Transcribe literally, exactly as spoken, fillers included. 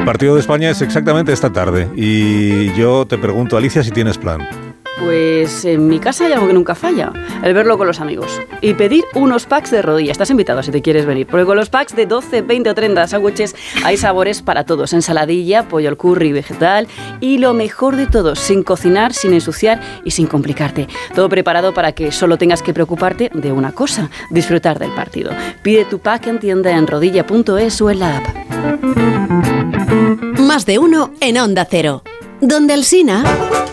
partido de España es exactamente esta tarde y yo te pregunto, Alicia, si tienes plan. Pues en mi casa hay algo que nunca falla, el verlo con los amigos y pedir unos packs de rodilla. Estás invitado si te quieres venir, porque con los packs de doce, veinte o treinta sándwiches hay sabores para todos, ensaladilla, pollo al curry, vegetal y lo mejor de todo, sin cocinar, sin ensuciar y sin complicarte. Todo preparado para que solo tengas que preocuparte de una cosa, disfrutar del partido. Pide tu pack en tienda en rodilla punto es o en la app. Más de uno en Onda Cero. Donde Alsina...